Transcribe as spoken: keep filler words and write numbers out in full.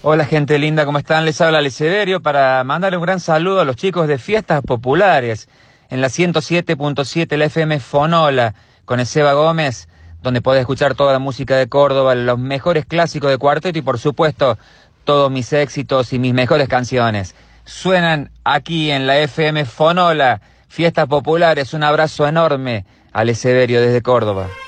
Hola gente linda, ¿cómo están? Les habla Leceverio para mandarle un gran saludo a los chicos de Fiestas Populares en la ciento siete punto siete, la F M Fonola, con el Seba Gómez, donde podés escuchar toda la música de Córdoba, los mejores clásicos de cuarteto y por supuesto todos mis éxitos y mis mejores canciones. Suenan aquí en la F M Fonola, Fiestas Populares. Un abrazo enorme a Leceverio desde Córdoba.